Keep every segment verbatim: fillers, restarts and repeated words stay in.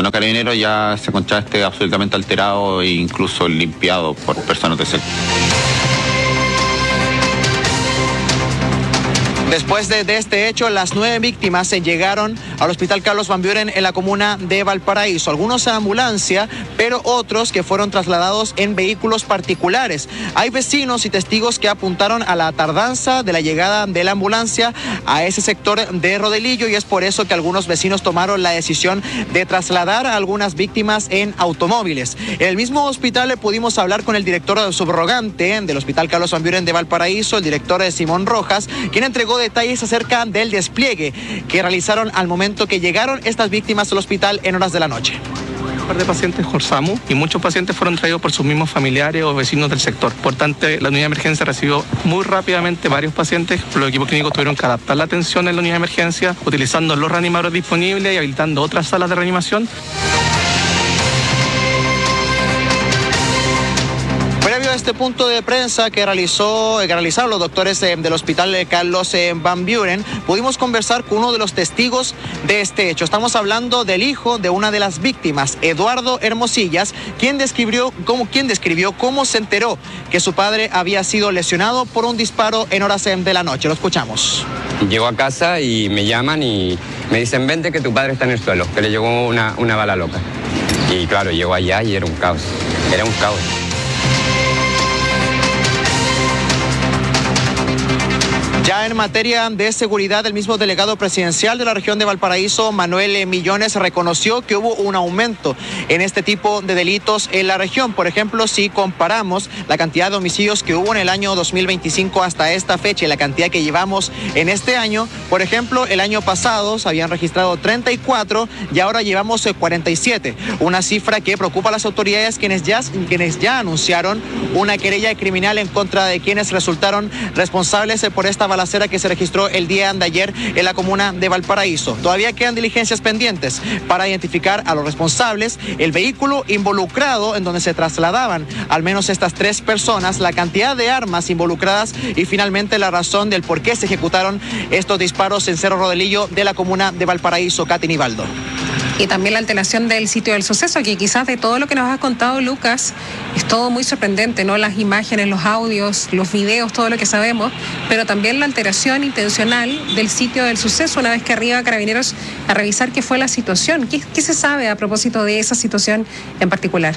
mencionó Carabineros, ya se encontraba este absolutamente alterado e incluso limpiado por personas de cerca. Después de, de este hecho, las nueve víctimas se llegaron al Hospital Carlos Van Buren en la comuna de Valparaíso. Algunos en ambulancia, pero otros que fueron trasladados en vehículos particulares. Hay vecinos y testigos que apuntaron a la tardanza de la llegada de la ambulancia a ese sector de Rodelillo, y es por eso que algunos vecinos tomaron la decisión de trasladar a algunas víctimas en automóviles. En el mismo hospital le pudimos hablar con el director subrogante del Hospital Carlos Van Buren de Valparaíso, el director Simón Rojas, quien entregó detalles acerca del despliegue que realizaron al momento que llegaron estas víctimas al hospital en horas de la noche. Un par de pacientes Jorsamu y muchos pacientes fueron traídos por sus mismos familiares o vecinos del sector. Por tanto, la unidad de emergencia recibió muy rápidamente varios pacientes. Los equipos clínicos tuvieron que adaptar la atención en la unidad de emergencia, utilizando los reanimadores disponibles y habilitando otras salas de reanimación. Previo a este punto de prensa que realizó, que realizaron los doctores eh, del Hospital Carlos eh, Van Buren, pudimos conversar con uno de los testigos de este hecho. Estamos hablando del hijo de una de las víctimas, Eduardo Hermosillas, quien describió cómo, quien describió cómo se enteró que su padre había sido lesionado por un disparo en horas eh, de la noche. Lo escuchamos. Llego a casa y me llaman y me dicen, vente que tu padre está en el suelo, que le llegó una, una bala loca. Y claro, llego allá y era un caos, era un caos. Ya en materia de seguridad, el mismo delegado presidencial de la región de Valparaíso, Manuel Millones, reconoció que hubo un aumento en este tipo de delitos en la región. Por ejemplo, si comparamos la cantidad de homicidios que hubo en el año dos mil veinticinco hasta esta fecha y la cantidad que llevamos en este año, por ejemplo, el año pasado se habían registrado treinta y cuatro y ahora llevamos cuarenta y siete. Una cifra que preocupa a las autoridades, quienes ya, quienes ya anunciaron una querella criminal en contra de quienes resultaron responsables por esta balacera que se registró el día de ayer en la comuna de Valparaíso. Todavía quedan diligencias pendientes para identificar a los responsables, el vehículo involucrado en donde se trasladaban al menos estas tres personas, la cantidad de armas involucradas y finalmente la razón del por qué se ejecutaron estos disparos en Cerro Rodelillo de la comuna de Valparaíso. Katy Nivaldo. Y también la alteración del sitio del suceso, que quizás de todo lo que nos has contado, Lucas, es todo muy sorprendente, ¿no? Las imágenes, los audios, los videos, todo lo que sabemos, pero también la alteración intencional del sitio del suceso, una vez que arriba Carabineros a revisar qué fue la situación. ¿Qué, qué se sabe a propósito de esa situación en particular?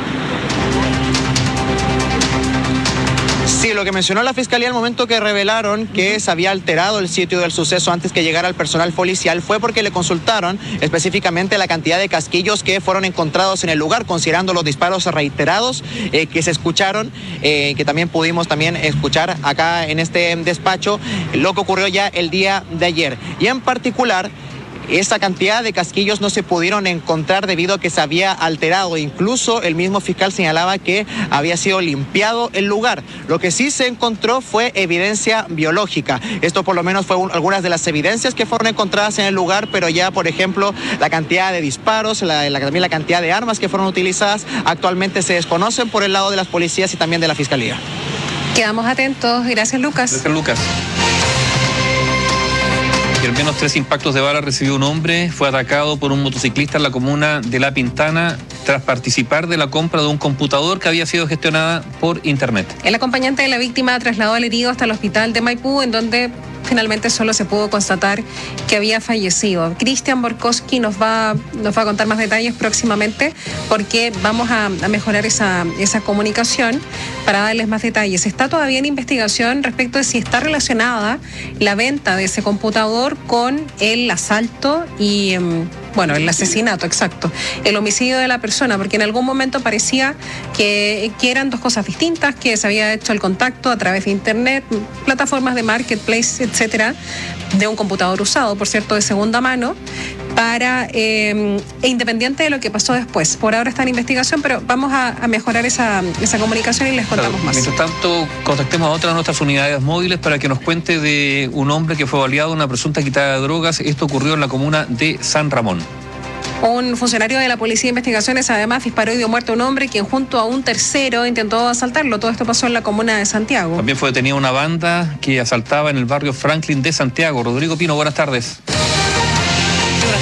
Sí, lo que mencionó la Fiscalía al momento que revelaron que se había alterado el sitio del suceso antes que llegara el personal policial fue porque le consultaron específicamente la cantidad de casquillos que fueron encontrados en el lugar, considerando los disparos reiterados eh, que se escucharon, eh, que también pudimos también escuchar acá en este despacho, lo que ocurrió ya el día de ayer. Y en particular, esa cantidad de casquillos no se pudieron encontrar debido a que se había alterado. Incluso el mismo fiscal señalaba que había sido limpiado el lugar. Lo que sí se encontró fue evidencia biológica. Esto por lo menos fue un, algunas de las evidencias que fueron encontradas en el lugar, pero ya, por ejemplo, la cantidad de disparos, la, la, también la cantidad de armas que fueron utilizadas, actualmente se desconocen por el lado de las policías y también de la Fiscalía. Quedamos atentos. Gracias, Lucas. Gracias, Lucas. Y al menos tres impactos de bala recibió un hombre. Fue atacado por un motociclista en la comuna de La Pintana tras participar de la compra de un computador que había sido gestionada por internet. El acompañante de la víctima trasladó al herido hasta el hospital de Maipú, en donde finalmente solo se pudo constatar que había fallecido. Cristian Borkowski nos va, nos va a contar más detalles próximamente, porque vamos a, a mejorar esa, esa comunicación para darles más detalles. Está todavía en investigación respecto de si está relacionada la venta de ese computador con el asalto y... Um, Bueno, el asesinato, exacto. El homicidio de la persona, porque en algún momento parecía que, que eran dos cosas distintas, que se había hecho el contacto a través de internet, plataformas de marketplace, etcétera, de un computador usado, por cierto, de segunda mano, para eh, e independiente de lo que pasó después. Por ahora está en investigación, pero vamos a, a mejorar esa, esa comunicación y les contamos claro, más. Mientras tanto, contactemos a otra de nuestras unidades móviles para que nos cuente de un hombre que fue baleado en una presunta quitada de drogas. Esto ocurrió en la comuna de San Ramón. Un funcionario de la Policía de Investigaciones además disparó y dio muerte a un hombre quien junto a un tercero intentó asaltarlo. Todo esto pasó en la comuna de Santiago. También fue detenida una banda que asaltaba en el barrio Franklin de Santiago. Rodrigo Pino, buenas tardes. Buenas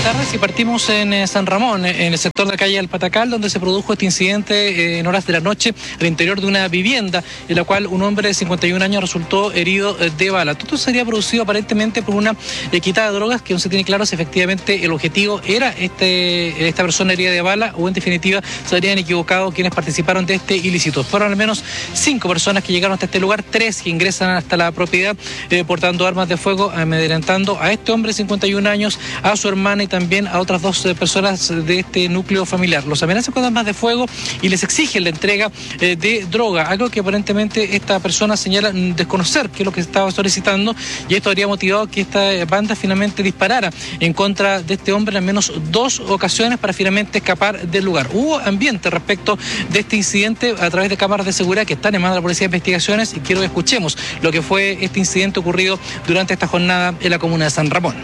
Si partimos en eh, San Ramón, en el sector de la calle Alpatacal, donde se produjo este incidente eh, en horas de la noche al interior de una vivienda, en la cual un hombre de cincuenta y un años resultó herido eh, de bala. Todo esto sería producido aparentemente por una eh, quitada de drogas, que no se tiene claro si efectivamente el objetivo era este, esta persona herida de bala o en definitiva se habrían equivocado quienes participaron de este ilícito. Fueron al menos cinco personas que llegaron hasta este lugar, tres que ingresan hasta la propiedad eh, portando armas de fuego, amedrentando a este hombre de cincuenta y un años, a su hermana y también a otras dos eh, personas de este núcleo familiar. Los amenazan con armas de fuego y les exigen la entrega eh, de droga, algo que aparentemente esta persona señala desconocer qué es lo que estaba solicitando, y esto habría motivado que esta banda finalmente disparara en contra de este hombre en al menos dos ocasiones para finalmente escapar del lugar. Hubo ambiente respecto de este incidente a través de cámaras de seguridad que están en manos de la Policía de Investigaciones, y quiero que escuchemos lo que fue este incidente ocurrido durante esta jornada en la comuna de San Ramón.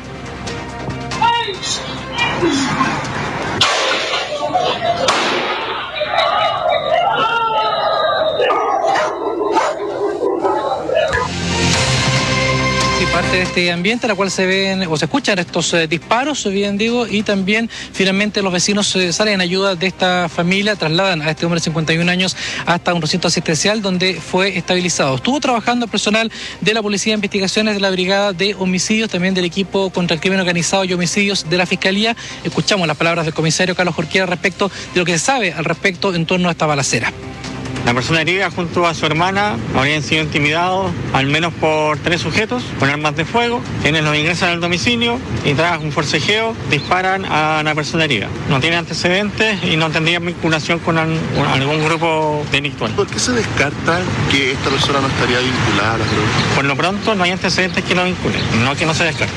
Parte de este ambiente en la cual se ven o se escuchan estos eh, disparos, bien digo, y también finalmente los vecinos eh, salen en ayuda de esta familia, trasladan a este hombre de cincuenta y un años hasta un recinto asistencial donde fue estabilizado. Estuvo trabajando el personal de la Policía de Investigaciones, de la Brigada de Homicidios, también del equipo contra el crimen organizado y homicidios de la Fiscalía. Escuchamos las palabras del comisario Carlos Jorquera respecto de lo que se sabe al respecto en torno a esta balacera. La persona herida junto a su hermana habrían sido intimidados al menos por tres sujetos con armas de fuego, quienes los ingresan al domicilio y tras un forcejeo disparan a la persona herida. No tiene antecedentes y no tendría vinculación con algún grupo delictual. ¿Por qué se descarta que esta persona no estaría vinculada a las drogas? Por lo pronto no hay antecedentes que lo vinculen, no que no se descarte.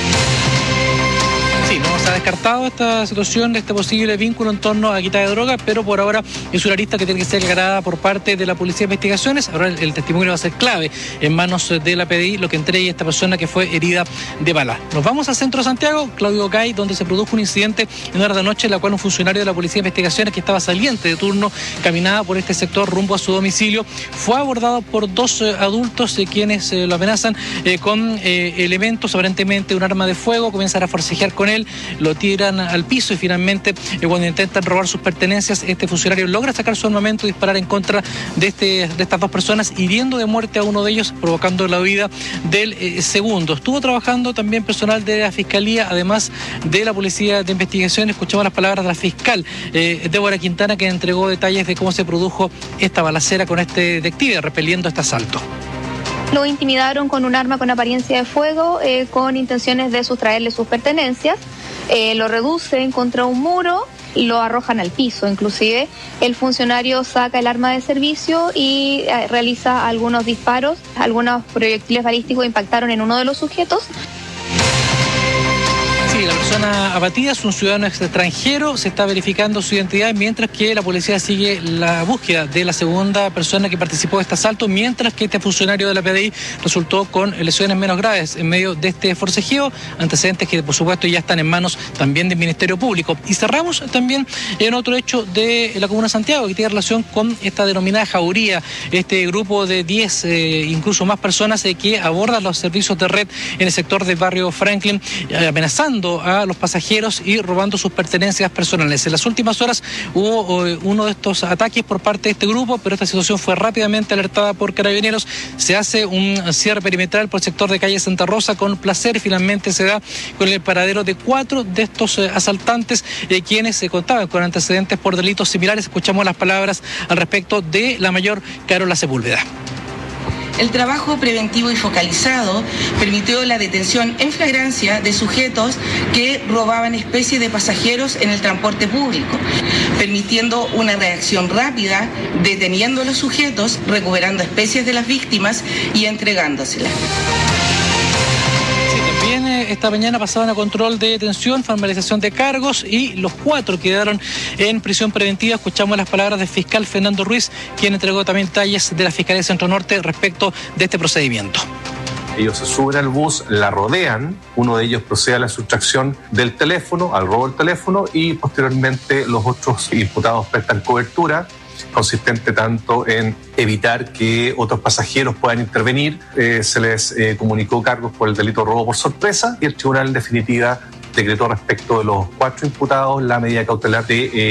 Sí, no se ha descartado esta situación, este posible vínculo en torno a quitar de droga, pero por ahora es una lista que tiene que ser aclarada por parte de la Policía de Investigaciones. Ahora el, el testimonio va a ser clave en manos de la P D I, lo que entregue esta persona que fue herida de bala. Nos vamos al centro de Santiago, Claudio Gay, donde se produjo un incidente en horas de noche en la cual un funcionario de la Policía de Investigaciones que estaba saliente de turno caminaba por este sector rumbo a su domicilio. Fue abordado por dos eh, adultos eh, quienes eh, lo amenazan eh, con eh, elementos, aparentemente un arma de fuego, comienzan a forcejear con él, lo tiran al piso y finalmente eh, cuando intentan robar sus pertenencias, este funcionario logra sacar su armamento y disparar en contra de, este, de estas dos personas, hiriendo de muerte a uno de ellos, provocando la huida del eh, segundo. Estuvo trabajando también personal de la Fiscalía, además de la Policía de Investigación. Escuchamos las palabras de la fiscal eh, Débora Quintana, que entregó detalles de cómo se produjo esta balacera con este detective repeliendo este asalto. Lo intimidaron con un arma con apariencia de fuego, eh, con intenciones de sustraerle sus pertenencias. Eh, lo reducen contra un muro, lo arrojan al piso. Inclusive el funcionario saca el arma de servicio y eh, realiza algunos disparos. Algunos proyectiles balísticos impactaron en uno de los sujetos. Sí, la persona abatida es un ciudadano extranjero, se está verificando su identidad, mientras que la policía sigue la búsqueda de la segunda persona que participó de este asalto, mientras que este funcionario de la P D I resultó con lesiones menos graves en medio de este forcejeo, antecedentes que por supuesto ya están en manos también del Ministerio Público. Y cerramos también en otro hecho de la Comuna de Santiago que tiene relación con esta denominada jauría, este grupo de diez, eh, incluso más personas eh, que abordan los servicios de red en el sector del barrio Franklin, eh, amenazando a los pasajeros y robando sus pertenencias personales. En las últimas horas hubo eh, uno de estos ataques por parte de este grupo, pero esta situación fue rápidamente alertada por Carabineros. Se hace un cierre perimetral por el sector de calle Santa Rosa con Placer y finalmente se da con el paradero de cuatro de estos eh, asaltantes eh, quienes se eh, contaban con antecedentes por delitos similares. Escuchamos las palabras al respecto de la mayor Carola Sepúlveda. El trabajo preventivo y focalizado permitió la detención en flagrancia de sujetos que robaban especies de pasajeros en el transporte público, permitiendo una reacción rápida, deteniendo a los sujetos, recuperando especies de las víctimas y entregándoselas. También esta mañana pasaban a control de detención, formalización de cargos y los cuatro quedaron en prisión preventiva. Escuchamos las palabras del fiscal Fernando Ruiz, quien entregó también detalles de la Fiscalía de Centro Norte respecto de este procedimiento. Ellos se suben al bus, la rodean, uno de ellos procede a la sustracción del teléfono, al robo del teléfono y posteriormente los otros imputados prestan cobertura, consistente tanto en evitar que otros pasajeros puedan intervenir. Eh, se les eh, comunicó cargos por el delito de robo por sorpresa y el tribunal en definitiva decretó respecto de los cuatro imputados la medida cautelar de eh,